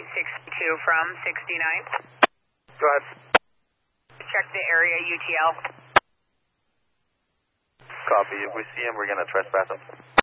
862 from 69th. Go ahead. Check the area UTL. Copy. If we see him, we're going to trespass him.